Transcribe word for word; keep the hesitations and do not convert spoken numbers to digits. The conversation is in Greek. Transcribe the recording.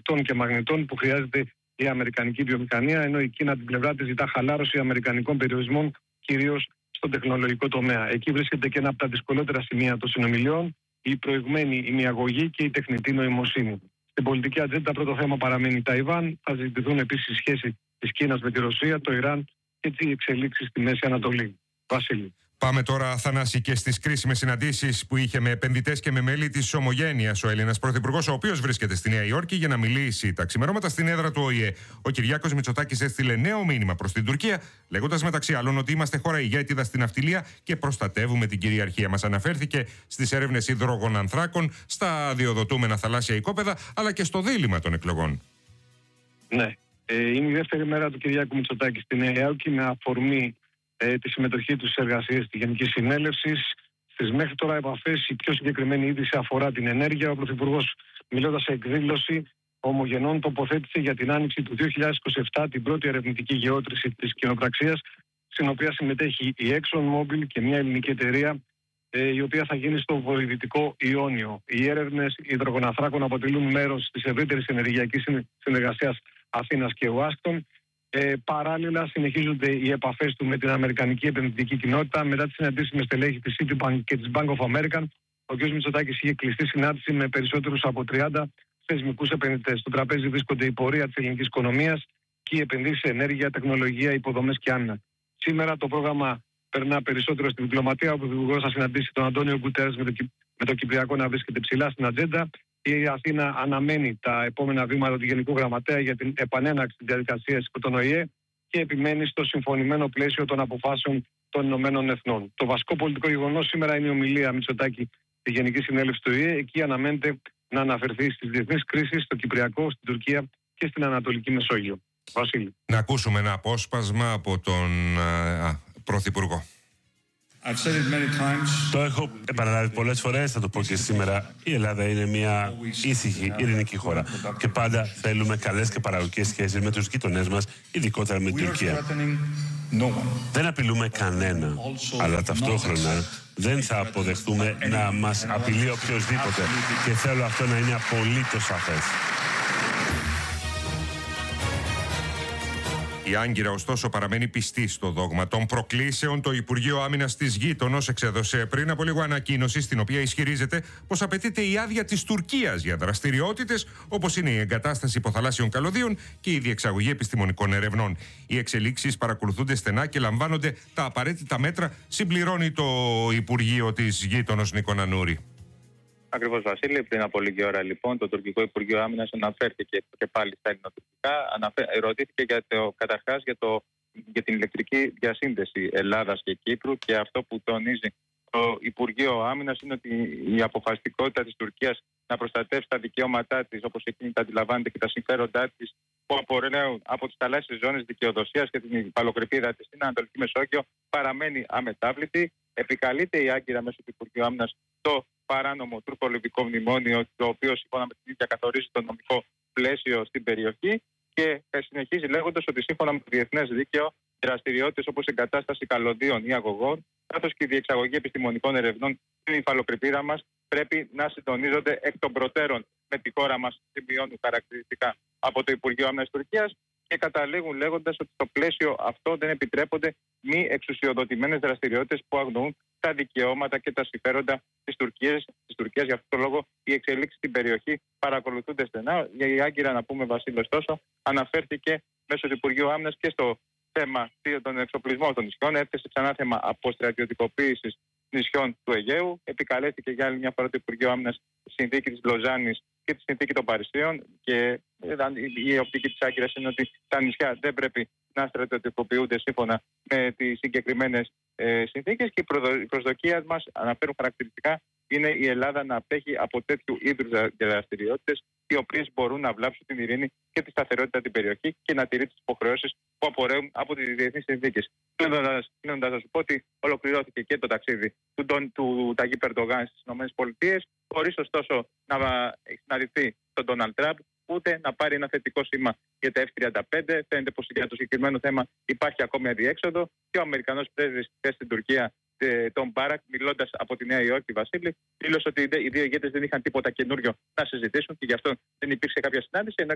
λιπτών και μαγνητών που χρειάζεται η αμερικανική βιομηχανία, ενώ η Κίνα την πλευρά της ζητά χαλάρωση αμερικανικών περιορισμών, κυρίως στον τεχνολογικό τομέα. Εκεί βρίσκεται και ένα από τα δυσκολότερα σημεία των συνομιλιών, η προηγμένη ημιαγωγή και η τεχνητή νοημοσύνη. Στην πολιτική ατζέντα, πρώτο θέμα παραμένει η Ταϊβάν. Θα συζητηθούν επίσης η σχέση της Κίνας με τη Ρωσία, το Ιράν και τις εξελίξεις στη Μέση Ανατολή. Βασίλη. Πάμε τώρα, Θανάση, και στις κρίσιμες συναντήσεις που είχε με επενδυτές και με μέλη της Ομογένειας ο Έλληνας Πρωθυπουργός, ο οποίος βρίσκεται στη Νέα Υόρκη για να μιλήσει τα ξημερώματα στην έδρα του Ο Η Ε. Ο Κυριάκος Μητσοτάκης έστειλε νέο μήνυμα προς την Τουρκία, λέγοντας μεταξύ άλλων ότι είμαστε χώρα ηγέτιδα στην ναυτιλία και προστατεύουμε την κυριαρχία μας. Αναφέρθηκε στις έρευνες υδρογονανθράκων, στα αδειοδοτούμενα θαλάσσια οικόπεδα, αλλά και στο δίλημμα των εκλογών. Ναι. Ε, είναι η δεύτερη μέρα του Κυριάκου Μητσοτάκη στη Νέα Υόρκη με αφορμή ε, τη συμμετοχή του στις εργασίες της Γενικής Συνέλευσης. Στις μέχρι τώρα επαφές, η πιο συγκεκριμένη είδηση αφορά την ενέργεια. Ο Πρωθυπουργός, μιλώντας σε εκδήλωση ομογενών, τοποθέτησε για την άνοιξη του δύο χιλιάδες είκοσι επτά την πρώτη ερευνητική γεώτρηση της κοινοπραξίας, στην οποία συμμετέχει η ExxonMobil και μια ελληνική εταιρεία, ε, η οποία θα γίνει στο βορειοδυτικό Ιόνιο. Οι έρευνες υδρογοναθράκων αποτελούν μέρος της ευρύτερης ενεργειακής συνεργασίας Αθήνας και Ουάσιγκτον. Ε, παράλληλα, συνεχίζονται οι επαφές του με την Αμερικανική επενδυτική κοινότητα. Μετά τις συναντήσεις με στελέχη της Citibank και της Bank of America, ο κ. Μητσοτάκης είχε κλειστή συνάντηση με περισσότερους από τριάντα θεσμικούς επενδυτές. Στο τραπέζι βρίσκονται η πορεία της ελληνικής οικονομίας και οι επενδύσεις σε ενέργεια, τεχνολογία, υποδομές και άμυνα. Σήμερα το πρόγραμμα περνά περισσότερο στην διπλωματία. Ο Πρωθυπουργός θα συναντήσει τον Αντώνιο Γκουτέρες με το, με το Κυπριακό να βρίσκεται ψηλά στην ατζέντα. Η Αθήνα αναμένει τα επόμενα βήματα του Γενικού Γραμματέα για την επανέναρξη της διαδικασίας υπό τον Ο Η Ε και επιμένει στο συμφωνημένο πλαίσιο των αποφάσεων των Ηνωμένων Εθνών. Το βασικό πολιτικό γεγονός σήμερα είναι η ομιλία Μητσοτάκη στη Γενική Συνέλευση του Ο Η Ε. Εκεί αναμένεται να αναφερθεί στις διεθνείς κρίσεις, στο Κυπριακό, στην Τουρκία και στην Ανατολική Μεσόγειο. Βασίλη. Να ακούσουμε ένα απόσπασμα από τον α, Πρωθυπουργό. Το έχω επαναλάβει πολλές φορές, θα το πω και σήμερα. Η Ελλάδα είναι μια ήσυχη, ειρηνική χώρα. Και πάντα θέλουμε καλές και παραγωγικές σχέσεις με τους γείτονές μας, ειδικότερα με την Τουρκία. Δεν απειλούμε κανένα, αλλά ταυτόχρονα δεν θα αποδεχτούμε να μας απειλεί οποιοσδήποτε. Και θέλω αυτό να είναι απολύτως σαφές. Η Άγκυρα, ωστόσο, παραμένει πιστή στο δόγμα των προκλήσεων. Το Υπουργείο Άμυνας της γείτονος εξέδωσε πριν από λίγο ανακοίνωση, στην οποία ισχυρίζεται πως απαιτείται η άδεια της Τουρκίας για δραστηριότητες όπως είναι η εγκατάσταση υποθαλάσσιων καλωδίων και η διεξαγωγή επιστημονικών ερευνών. Οι εξελίξεις παρακολουθούνται στενά και λαμβάνονται τα απαραίτητα μέτρα, συμπληρώνει το Υπουργείο της γείτονος Νίκο Νανούρη. Ακριβώς, Βασίλη. Πριν από λίγη ώρα, λοιπόν, το τουρκικό Υπουργείο Άμυνας αναφέρθηκε και πάλι στα ελληνοτουρκικά. Αναφέ... Ρωτήθηκε για το, καταρχάς για, το, για την ηλεκτρική διασύνδεση Ελλάδας και Κύπρου, και αυτό που τονίζει το Υπουργείο Άμυνας είναι ότι η αποφασιστικότητα της Τουρκίας να προστατεύσει τα δικαιώματά της, όπως εκείνη τα αντιλαμβάνεται, και τα συμφέροντά της που απορρέουν από τις θαλάσσιες ζώνες δικαιοδοσίας και την υπαλοκρηπίδα της στην Ανατολική Μεσόγειο, παραμένει αμετάβλητη. Επικαλείται η Άγκυρα μέσω του Υπουργείου Άμυνας το παράνομο τουρκο-λιβικό μνημόνιο, το οποίο σύμφωνα με την ίδια καθορίζει το νομικό πλαίσιο στην περιοχή, και συνεχίζει λέγοντας ότι σύμφωνα με το διεθνές δίκαιο, δραστηριότητες όπως η εγκατάσταση καλωδίων ή αγωγών, καθώς και η διεξαγωγή επιστημονικών ερευνών στην υφαλοκρηπίδα μας, πρέπει να συντονίζονται εκ των προτέρων με τη χώρα μας, σημειώνουν χαρακτηριστικά από το Υπουργείο Άμυνας Τουρκίας, και καταλήγουν λέγοντας ότι στο πλαίσιο αυτό δεν επιτρέπονται μη εξουσιοδοτημένες δραστηριότητες που αγνοούν τα δικαιώματα και τα συμφέροντα της Τουρκίας. Της Τουρκίας. Γι' αυτόν τον λόγο οι εξελίξεις στην περιοχή παρακολουθούνται στενά. Για η Άγκυρα, να πούμε, Βασίλη, ωστόσο, αναφέρθηκε μέσω του Υπουργείου Άμυνας και στο θέμα των εξοπλισμών των νησιών. Έθεσε ξανά θέμα αποστρατιωτικοποίησης νησιών του Αιγαίου. Επικαλέστηκε για άλλη μια φορά το Υπουργείο Άμυνας τη συνθήκη της Λοζάνης και τη συνθήκη των Παρισίων. Και η οπτική της Άγκυρας είναι ότι τα νησιά δεν πρέπει να στρατιωτικοποιούνται σύμφωνα με τις συγκεκριμένες ε, συνθήκες, και η προσδοκία μας, αναφέρουν χαρακτηριστικά, είναι η Ελλάδα να απέχει από τέτοιου είδους δραστηριότητες, οι οποίες μπορούν να βλάψουν την ειρήνη και τη σταθερότητα στην περιοχή και να τηρεί τις υποχρεώσεις που απορρέουν από τις διεθνείς συνθήκες. Κλείνοντας, να σου πω ότι ολοκληρώθηκε και το ταξίδι του, του, του Ταγί Περντογάν στις ΗΠΑ, χωρίς ωστόσο να συναντηθεί τον Ντόναλντ Τραμπ, ούτε να πάρει ένα θετικό σήμα για τα εφ τριάντα πέντε. Φαίνεται πως για το συγκεκριμένο θέμα υπάρχει ακόμη αδιέξοδο, και ο Αμερικανός πρέσβης στην Τουρκία, τον Μπάρακ, μιλώντας από τη Νέα Υόρκη, Βασίλη, δήλωσε ότι οι δύο ηγέτες δεν είχαν τίποτα καινούριο να συζητήσουν, και γι' αυτό δεν υπήρξε κάποια συνάντηση.